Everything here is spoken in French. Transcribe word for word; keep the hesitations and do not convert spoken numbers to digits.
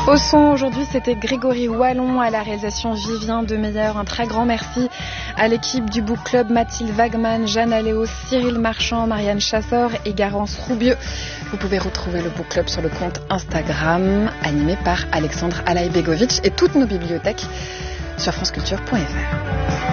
Au son, aujourd'hui, c'était Grégory Wallon, à la réalisation Vivien Demeyer. Un très grand merci à l'équipe du Book Club, Mathilde Wagman, Jeanne Aléo, Cyril Marchand, Marianne Chassor et Garance Roubieux. Vous pouvez retrouver le Book Club sur le compte Instagram, animé par Alexandre Alaïbegovic, et toutes nos bibliothèques sur franceculture point f r.